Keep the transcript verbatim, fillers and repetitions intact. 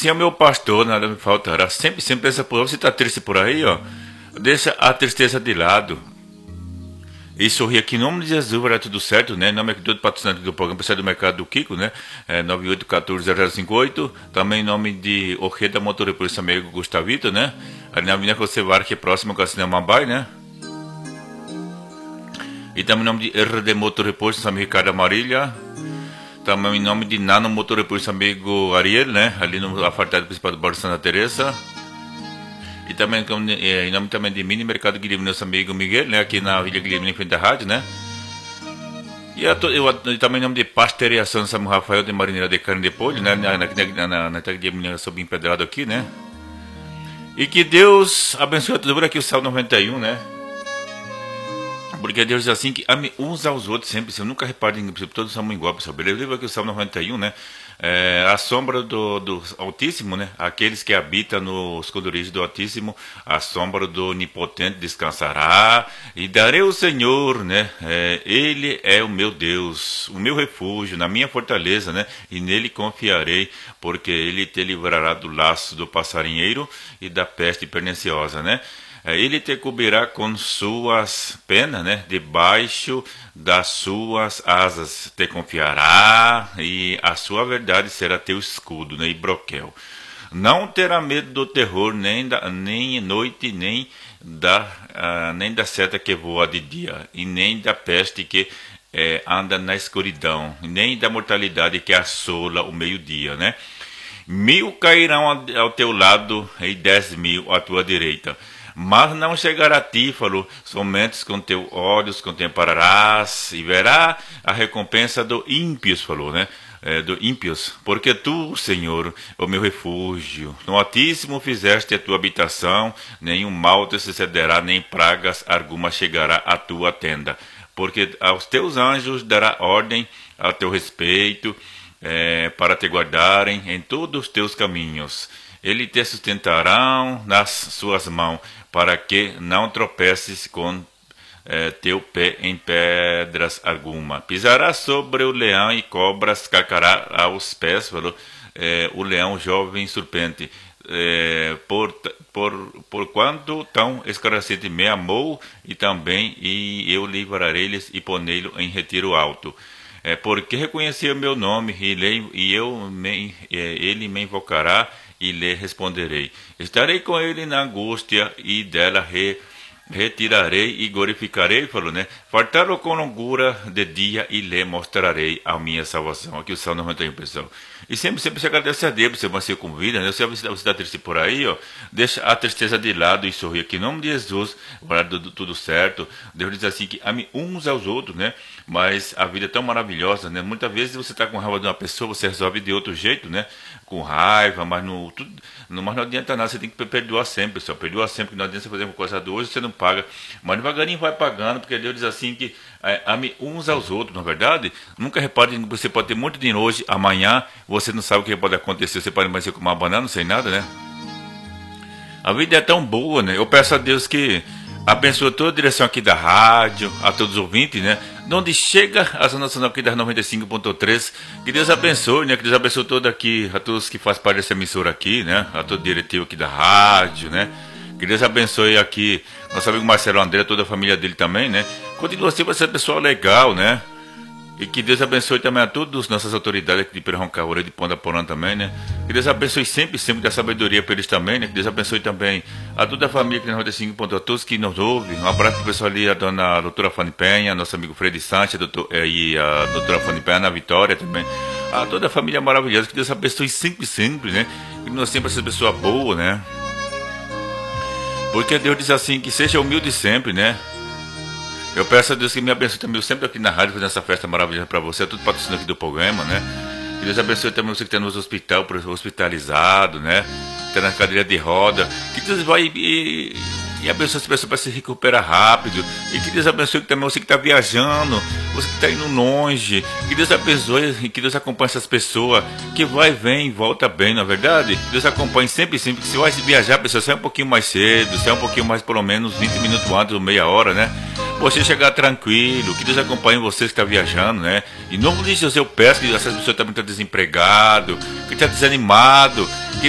tinha meu pastor, nada me faltará. Sempre, sempre pensa por você está triste por aí, ó. Deixa a tristeza de lado. E sorri aqui em nome de Jesus, vai dar tudo certo, né? Em nome aqui do patrocinante do programa, pessoal do mercado do Kiko, né? É nove oito um quatro zero zero cinco oito. Também em nome de Orqueda Motor e Polícia amigo Gustavito, né? Ali na Avenida José Var, que é próximo ao Cinema Mambai, né? E também em nome de R D Motor Repouso, nosso amigo Ricardo Amarilha. Também em nome de Nano Motor Repouso, amigo Ariel, né? Ali no apartado principal do bairro Santa Teresa. E também em nome também de Mini Mercado Guilherme, nosso amigo Miguel, né? Aqui na Vila Guilherme, em frente à rádio, né? E eu, eu, também em nome de Pasteurização São Rafael de Marineira de Carne de Polho, né? Na, na, na, na, na Guilherme, sob empedrado aqui, né? E que Deus abençoe a todos aqui, o Salmo noventa e um, né? Porque Deus diz assim que ame uns aos outros sempre. Você nunca repare em que todos somos iguais, pessoal. Beleza? Livro aqui o Salmo noventa e um, né? É, a sombra do, do Altíssimo, né? Aqueles que habitam nos esconderijos do Altíssimo, a sombra do Onipotente descansará. E darei ao Senhor, né? É, Ele é o meu Deus, o meu refúgio, na minha fortaleza, né? E nele confiarei, porque Ele te livrará do laço do passarinheiro e da peste perniciosa, né? Ele te cobrirá com suas penas, né? Debaixo das suas asas te confiará, e a sua verdade será teu escudo, né? E broquel. Não terá medo do terror, nem da nem noite, nem da, uh, nem da seta que voa de dia, e nem da peste que eh, anda na escuridão, nem da mortalidade que assola o meio-dia, né? Mil cairão ao teu lado e dez mil à tua direita, mas não chegará a ti, falou, somente com teus olhos contemplarás e verá a recompensa do ímpios, falou, né? É, do ímpios, porque tu, Senhor, é o meu refúgio. No Altíssimo fizeste a tua habitação, nenhum mal te sucederá, nem pragas alguma chegará à tua tenda, porque aos teus anjos dará ordem a teu respeito, é, para te guardarem em todos os teus caminhos. Eles te sustentarão nas suas mãos, para que não tropeces com eh, teu pé em pedras alguma. Pisarás sobre o leão e cobras, calcará aos pés, falou, eh, o leão jovem serpente. Eh, por, por, por quanto tão esclarecente me amou, e também e eu livrarei-lhes e ponei-lo em retiro alto. É, porque reconheceu o meu nome, e, lhe, e eu me, ele me invocará, e lhe responderei. Estarei com ele na angústia, e dela re, retirarei e glorificarei, falou, né? Fartá-lo com longura de dia, e lhe mostrarei a minha salvação. Aqui o Salmo noventa e um, pessoal. E sempre, sempre se agradece a Deus, você vai ser convida, né? Se você está triste por aí, ó, deixa a tristeza de lado e sorri. Aqui em nome de Jesus, vai dar tudo certo. Deus diz assim que ame uns aos outros, né? Mas a vida é tão maravilhosa, né? Muitas vezes você está com raiva de uma pessoa, você resolve de outro jeito, né? Com raiva, mas não, tudo, não, mas não adianta nada, você tem que perdoar sempre, pessoal. Perdoa sempre, que não adianta você fazer uma coisa do hoje, você não paga. Mas devagarinho vai pagando, porque Deus diz assim que é, ame uns aos outros, na verdade. Nunca repare que você pode ter muito dinheiro hoje, amanhã você não sabe o que pode acontecer. Você pode mais ser com uma banana, sem nada, né? A vida é tão boa, né? Eu peço a Deus que abençoe toda a direção aqui da rádio, a todos os ouvintes, né? De onde chega a Zona Nacional aqui das noventa e cinco ponto três. Que Deus abençoe, né? Que Deus abençoe todo aqui, a todos que fazem parte dessa emissora aqui, né? A todo o diretivo aqui da rádio, né? Que Deus abençoe aqui nosso amigo Marcelo André, toda a família dele também, né? Continua sempre essa pessoa legal, né? E que Deus abençoe também a todas as nossas autoridades aqui de Perroncaúra, de Ponta Porã também, né? Que Deus abençoe sempre, sempre da sabedoria para eles também, né? Que Deus abençoe também a toda a família aqui na noventa e cinco ponto três, a todos que nos ouvem. Um abraço para o pessoal ali, a dona a doutora Fanny Penha, nosso amigo Freddy Sanches, doutor, e a doutora Fanny Penha, na Vitória também. A toda a família maravilhosa, que Deus abençoe sempre, sempre, né? Que nós sempre essa pessoa boa, né? Porque Deus diz assim, que seja humilde sempre, né? Eu peço a Deus que me abençoe também, sempre aqui na rádio, fazendo essa festa maravilhosa para você, tudo patrocinando aqui do programa, né? Que Deus abençoe também você que está no hospital, hospitalizado, né? Que está na cadeira de roda. Que Deus vai e, e abençoe essa pessoa para se recuperar rápido. E que Deus abençoe também você que está viajando, você que está indo longe. Que Deus abençoe e que Deus acompanhe essas pessoas, que vai, vem e volta bem, na verdade. Que Deus acompanhe sempre, sempre. Que se vai viajar, a pessoa sai um pouquinho mais cedo, sai um pouquinho mais, pelo menos vinte minutos antes ou meia hora, né? Você chegar tranquilo, que Deus acompanhe você que está viajando, né? E em nome de Jesus eu peço que essas pessoas também estão desempregadas, que estão desanimadas, que